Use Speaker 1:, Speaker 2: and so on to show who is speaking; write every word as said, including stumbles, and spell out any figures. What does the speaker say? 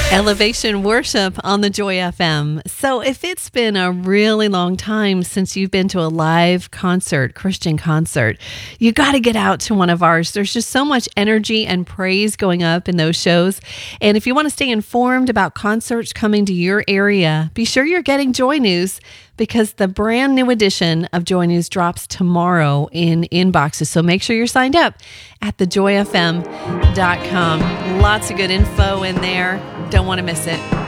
Speaker 1: Elevation Worship on the Joy F M. So if it's been a really long time since you've been to a live concert, Christian concert, you got to get out to one of ours. There's just so much energy and praise going up in those shows. And if you want to stay informed about concerts coming to your area, be sure you're getting Joy News, because the brand new edition of Joy News drops tomorrow in inboxes. So make sure you're signed up at the joy f m dot com. Lots of good info in there. Don't want to miss it.